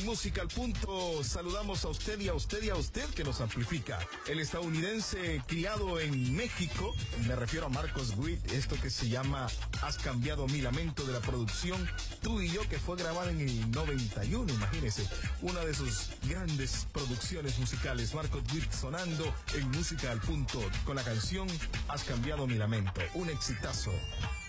Música al Punto saludamos a usted y a usted y a usted que nos amplifica. El estadounidense criado en México, me refiero a Marcos Witt, esto que se llama Has cambiado mi lamento, de la producción Tú y Yo, que fue grabada en el 91, imagínese, una de sus grandes producciones musicales. Marcos Witt sonando en Música al Punto con la canción Has cambiado mi lamento, un exitazo.